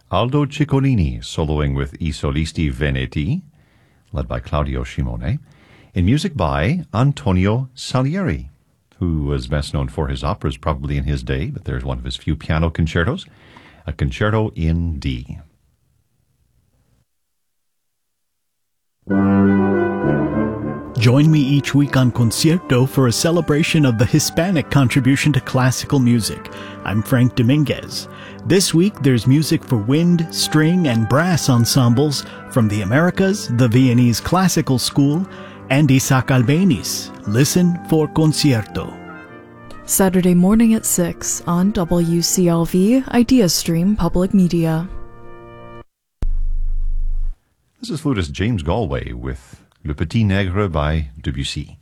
Aldo Ciccolini soloing with I Solisti Veneti, led by Claudio Scimone, in music by Antonio Salieri, who was best known for his operas probably in his day, but there's one of his few piano concertos, a concerto in D. Join me each week on Concierto for a celebration of the Hispanic contribution to classical music. I'm Frank Dominguez. This week, there's music for wind, string, and brass ensembles from the Americas, the Viennese Classical School, and Isaac Albéniz. Listen for Concierto. Saturday morning at 6 on WCLV IdeaStream Public Media. This is flutist James Galway with Le Petit Nègre by Debussy.